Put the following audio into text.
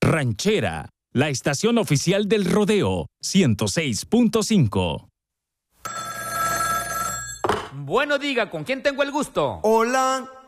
Ranchera, la estación oficial del rodeo, 106.5. Bueno, diga, ¿con quién tengo el gusto? Hola,